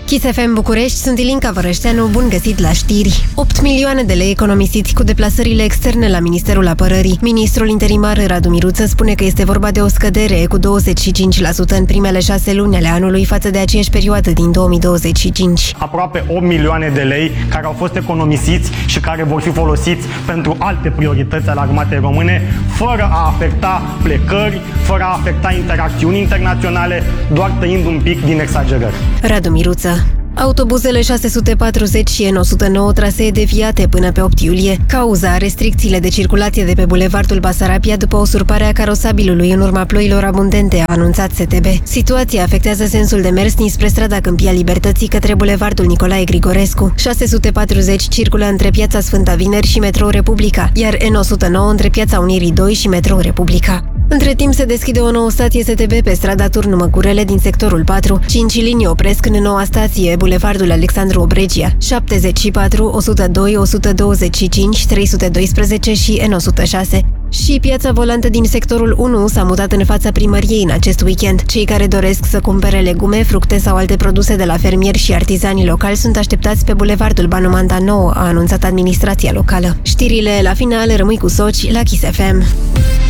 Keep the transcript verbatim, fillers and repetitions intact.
Kiss F M București, sunt Ilinca Vărășteanu, bun găsit la știri. opt milioane de lei economisiți cu deplasările externe la Ministerul Apărării. Ministrul interimar Radu Miruță spune că este vorba de o scădere cu douăzeci și cinci la sută în primele șase luni ale anului față de aceeași perioadă din două mii douăzeci și cinci. Aproape opt milioane de lei care au fost economisiți și care vor fi folosiți pentru alte priorități ale armatei române, fără a afecta plecări, fără a afecta interacțiuni internaționale, doar tăind un pic din exagerări. Radu Miruță. Autobuzele șase sute patruzeci și N o sută nouă trasee deviate până pe opt iulie. Cauza, restricțiile de circulație de pe bulevardul Basarabia după usurparea carosabilului în urma ploilor abundente, a anunțat S T B. Situația afectează sensul de mers dinspre strada Câmpia Libertății către bulevardul Nicolae Grigorescu. șase sute patruzeci circulă între Piața Sfânta Vineri și metrou Republica, iar N o sută nouă între Piața Unirii doi și metrou Republica. Între timp se deschide o nouă stație S T B pe strada Turnu Măgurele din sectorul patru. Cinci linii opresc în noua stație, bulevardul Alexandru Obregia, șaptezeci și patru, o sută doi, o sută douăzeci și cinci, trei sute doisprezece și N o sută șase. Și piața volantă din sectorul unu s-a mutat în fața primăriei în acest weekend. Cei care doresc să cumpere legume, fructe sau alte produse de la fermieri și artizanii locali sunt așteptați pe bulevardul Banumanta nouă, a anunțat administrația locală. Știrile la final, rămâi cu Soci la Kiss F M.